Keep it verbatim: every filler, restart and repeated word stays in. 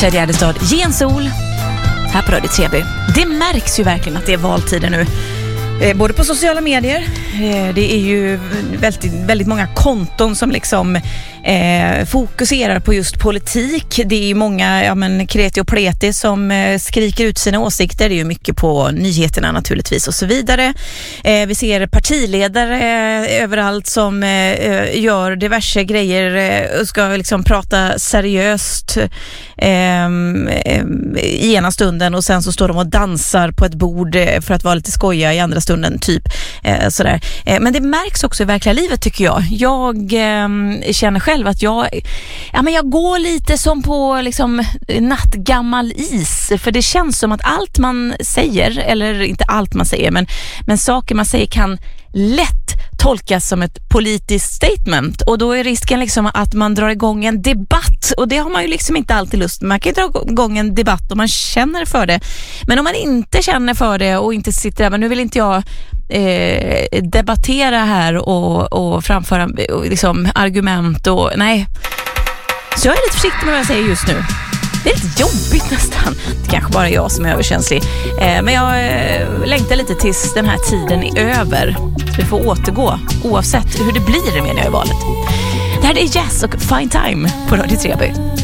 Ted Gärdestad, Ge en sol här på Radio Treby. Det märks ju verkligen att det är valtider nu. Eh, både på sociala medier, eh, det är ju väldigt, väldigt många konton som liksom eh, fokuserar på just politik. Det är ju många, ja men kreti och pleti som eh, skriker ut sina åsikter. Det är ju mycket på nyheterna naturligtvis och så vidare. Eh, vi ser partiledare eh, överallt som eh, gör diverse grejer eh, och ska liksom prata seriöst eh, eh, i ena stunden och sen så står de och dansar på ett bord eh, för att vara lite skoja i andra stunden typ eh, sådär. Eh, men det märks också i verkliga livet tycker jag. Jag eh, känner själv att jag, ja, men jag går lite som på liksom, nattgammal is. För det känns som att allt man säger, eller inte allt man säger, men, men saker man säger kan lätt tolkas som ett politiskt statement. Och då är risken liksom att man drar igång en debatt. Och det har man ju liksom inte alltid lust. Man kan ju dra igång en debatt om man känner för det. Men om man inte känner för det och inte sitter där, men nu vill inte jag eh, debattera här och, och framföra och liksom argument och nej. Så jag är lite försiktig med vad jag säger just nu. Det är lite jobbigt nästan. Det kanske bara är jag som är överkänslig. Eh, men jag eh, längtar lite tills den här tiden är över. Så vi får återgå oavsett hur det blir med det valet. Det här är Jazz och Fine Time på Radio Treby.